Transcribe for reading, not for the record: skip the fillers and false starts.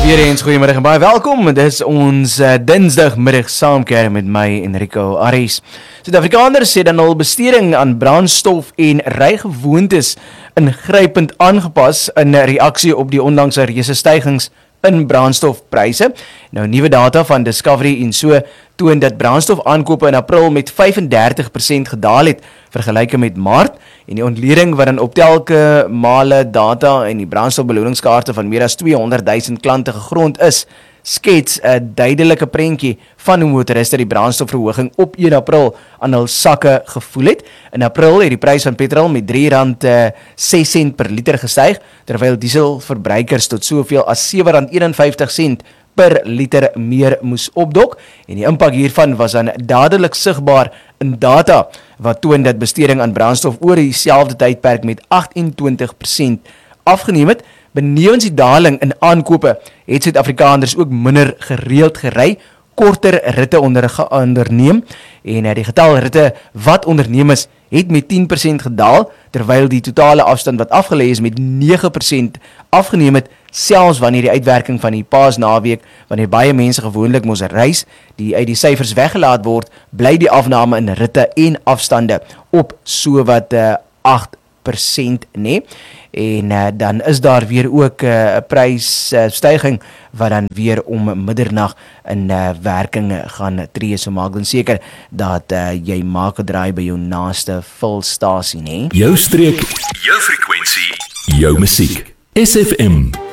Weer eens, goeiemiddag en baie welkom. Dit is ons dinsdagmiddag saamkeer met my Enrico Aries. Suid-Afrikaners het dan al besteding aan brandstof en rygewoontes ingrypend aangepas in reaksie op die onlangse reuse stygings in brandstofpryse. Nou, nuwe data van Discovery en so toon dat brandstofaankope in April met 35% gedaal het vergelyke met Maart, en die ontleding wat dan op telke male data en die brandstofbeloningskaarte van meer as 200,000 klante gegrond is, skets 'n duidelike prentjie van hoe motoriste die brandstofverhoging op 1 April aan hul sakke gevoel het. In April het die prys van petrol met R3.06 per liter gestyg, terwyl dieselverbruikers tot soveel as R7.51 per liter meer moes opdok, en die impak hiervan was dan dadelik sigbaar in data wat toon dat besteding aan brandstof oor dieselfde tydperk met 28% afgeneem het. Benewens die daling in aankope het Suid-Afrikaners ook minder gereeld gery, korter ritte onderneem, en die getal ritte wat onderneem is, het met 10% gedaal, terwyl die totale afstand wat afgelê is met 9% afgeneem het, selfs wanneer die uitwerking van die Paasnaweek, wanneer baie mense gewoonlik moes reis, die uit die syfers weggelaat word, bly die afname in ritte en afstande op so wat 8%, nee. En dan is daar weer ook 'n prysstyging wat dan weer om middernag in werking gaan tree. So maak dan seker dat jy maak 'n draai by jou naaste vulstasie, nee. Jou streek, jou frekwensie, jou musiek. SFM